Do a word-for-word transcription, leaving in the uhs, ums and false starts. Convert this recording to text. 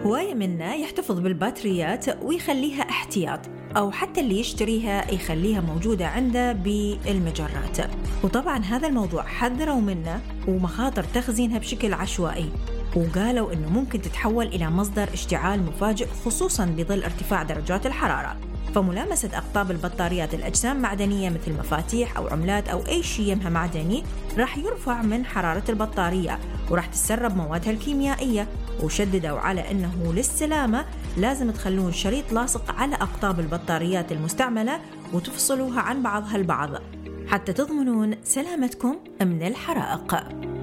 هواية منا يحتفظ بالبطاريات ويخليها احتياط، أو حتى اللي يشتريها يخليها موجودة عنده بالمجرات. وطبعا هذا الموضوع حذروا منه ومخاطر تخزينها بشكل عشوائي، وقالوا إنه ممكن تتحول إلى مصدر اشتعال مفاجئ خصوصاً بظل ارتفاع درجات الحرارة. فملامسة أقطاب البطاريات الأجسام معدنية مثل مفاتيح أو عملات أو أي شيء يمها معدني راح يرفع من حرارة البطارية وراح تسرب موادها الكيميائية. وشددوا على أنه للسلامة لازم تخلون شريط لاصق على أقطاب البطاريات المستعملة وتفصلوها عن بعضها البعض حتى تضمنون سلامتكم من الحرائق.